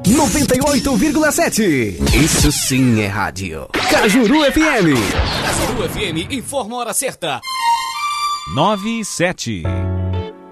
98,7. Isso sim é rádio. Cajuru FM. Cajuru FM informa a hora certa. 9 e 7.